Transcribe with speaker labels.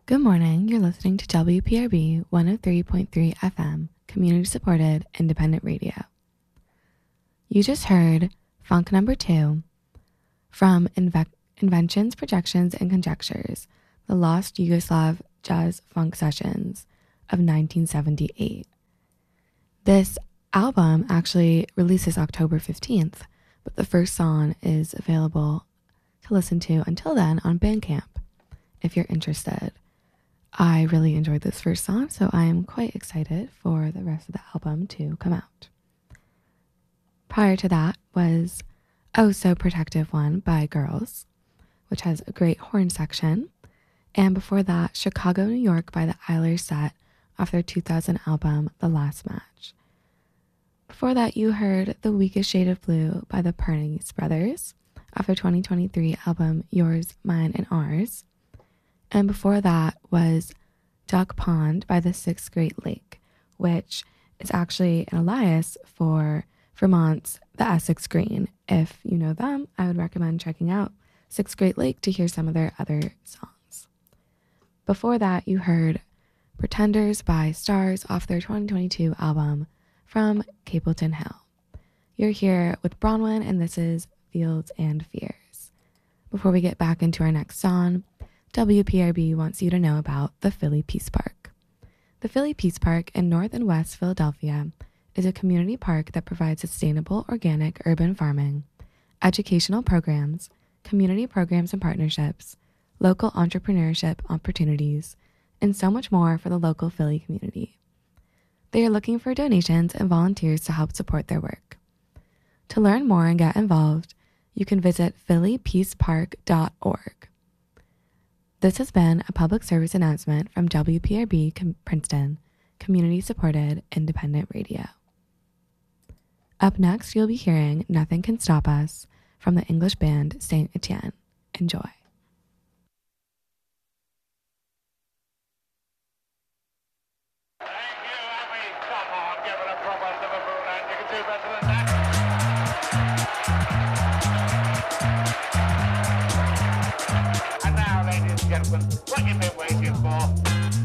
Speaker 1: Good morning. You're listening to WPRB 103.3 FM, community supported independent radio. You just heard Funk Number 2 from Inventions, Projections, and Conjectures, the Lost Yugoslav Jazz Funk Sessions of 1978. This album actually releases October 15th, but the first song is available to listen to until then on Bandcamp, if you're interested. I really enjoyed this first song, so I am quite excited for the rest of the album to come out. Prior to that was Oh So Protective One by Girls, which has a great horn section. And before that, Chicago, New York by the Eilers Set off their 2000 album, The Last Match. Before that, you heard The Weakest Shade of Blue by the Pernice Brothers off their 2023 album, Yours, Mine, and Ours. And before that was Duck Pond by the Sixth Great Lake, which is actually an alias for Vermont's The Essex Green. If you know them, I would recommend checking out Sixth Great Lake to hear some of their other songs. Before that, you heard Pretenders by Stars off their 2022 album From Capleton Hill. You're here with Bronwyn, and this is Fields and Fears. Before we get back into our next song, WPRB wants you to know about the Philly Peace Park. The Philly Peace Park in North and West Philadelphia is a community park that provides sustainable organic urban farming, educational programs, community programs and partnerships, local entrepreneurship opportunities, and so much more for the local Philly community. They are looking for donations and volunteers to help support their work. To learn more and get involved, you can visit phillypeacepark.org. This has been a public service announcement from WPRB Princeton, community-supported independent radio. Up next, you'll be hearing Nothing Can Stop Us from the English band Saint Etienne. Enjoy.
Speaker 2: Thank you, Abby. Come on, give it a proper Liverpool and you can do better than